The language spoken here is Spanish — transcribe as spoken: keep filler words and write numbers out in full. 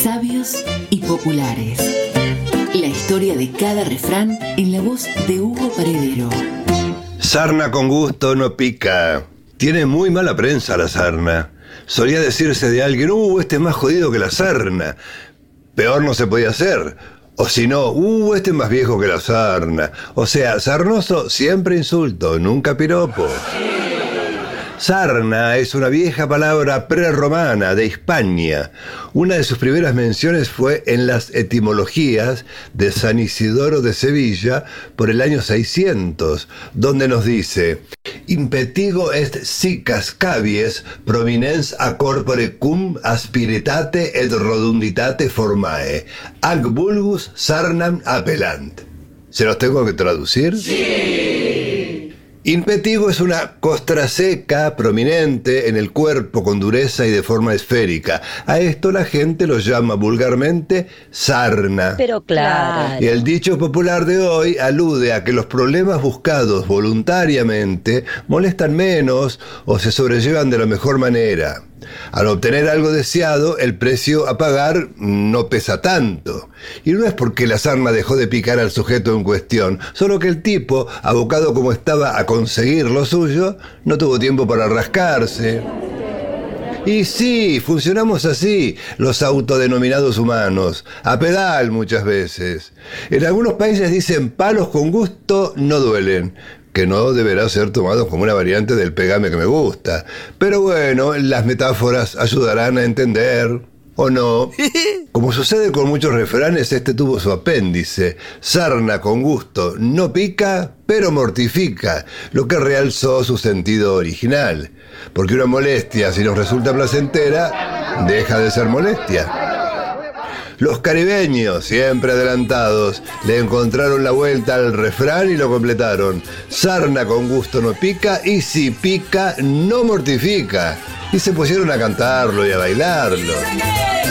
Sabios y populares. La historia de cada refrán en la voz de Hugo Paredero. Sarna con gusto no pica. Tiene muy mala prensa la sarna. Solía decirse de alguien, uh, este es más jodido que la sarna. Peor no se podía hacer. O si no, uh, este es más viejo que la sarna. O sea, sarnoso siempre insulto, nunca piropo. Sarna es una vieja palabra prerromana de Hispania. Una de sus primeras menciones fue en las etimologías de San Isidoro de Sevilla por el año seiscientos, donde nos dice: impetigo est sicas cavies prominens a corpore cum aspiritate et rodunditate formae, ac vulgus sarnam appellant. ¿Se los tengo que traducir? Sí. Impetigo es una costra seca, prominente en el cuerpo, con dureza y de forma esférica. A esto la gente lo llama vulgarmente sarna. Pero claro. Y el dicho popular de hoy alude a que los problemas buscados voluntariamente molestan menos o se sobrellevan de la mejor manera. Al obtener algo deseado, el precio a pagar no pesa tanto. Y no es porque la sarna dejó de picar al sujeto en cuestión, solo que el tipo, abocado como estaba a conseguir lo suyo, no tuvo tiempo para rascarse. Y sí, funcionamos así, los autodenominados humanos, a pedal muchas veces. En algunos países dicen palos con gusto no duelen, que no deberá ser tomado como una variante del pegame que me gusta. Pero bueno, las metáforas ayudarán a entender, ¿o no? Como sucede con muchos refranes, este tuvo su apéndice. Sarna con gusto no pica, pero mortifica, lo que realzó su sentido original. Porque una molestia, si nos resulta placentera, deja de ser molestia. Los caribeños, siempre adelantados, le encontraron la vuelta al refrán y lo completaron. Sarna con gusto no pica, y si pica, no mortifica. Y se pusieron a cantarlo y a bailarlo.